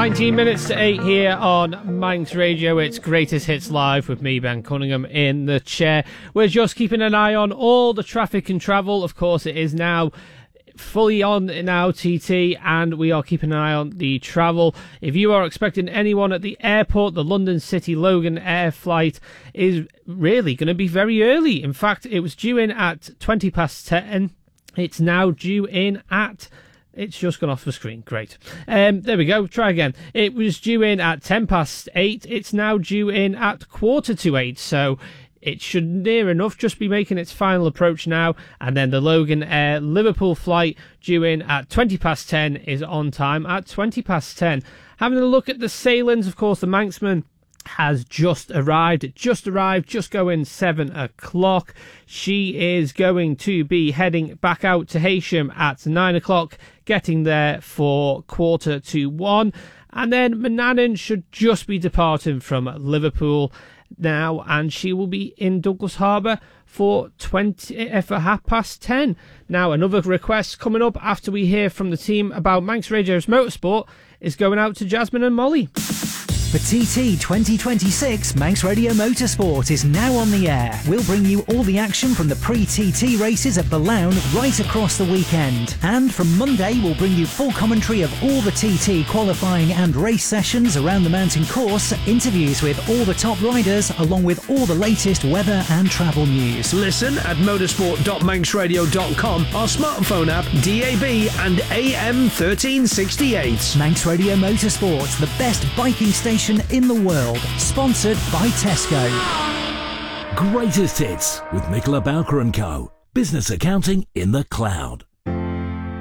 19 minutes to 8 here on Manx Radio. It's Greatest Hits Live with me, Ben Cunningham, in the chair. We're just keeping an eye on all the traffic and travel. Of course, it is now fully on now, TT, and we are keeping an eye on the travel. If you are expecting anyone at the airport, the London City Logan Air flight is really going to be very early. In fact, it was due in at 20 past 10. It's now due in at... It's just gone off the screen. Great. There we go. Try again. It was due in at 10 past 8. It's now due in at 7:45. So it should near enough just be making its final approach now. And then the Logan Air Liverpool flight due in at 20 past 10 is on time at 20 past 10. Having a look at the sailings, of course, the Manxman has just arrived, just going 7 o'clock. She is going to be heading back out to Heysham at 9 o'clock, getting there for 1:45. And then Manannan should just be departing from Liverpool now, and she will be in Douglas Harbour for 10:30. Now, another request coming up after we hear from the team about Manx Radio's Motorsport is going out to Jasmine and Molly. For TT 2026, Manx Radio Motorsport is now on the air. We'll bring you all the action from the pre-TT races at Ballown right across the weekend. And from Monday, we'll bring you full commentary of all the TT qualifying and race sessions around the mountain course, interviews with all the top riders, along with all the latest weather and travel news. Listen at motorsport.manxradio.com, our smartphone app, DAB and AM 1368. Manx Radio Motorsport, the best biking station in the world, sponsored by Tesco. Greatest Hits with Nicola Bowker & Co. Business accounting in the cloud.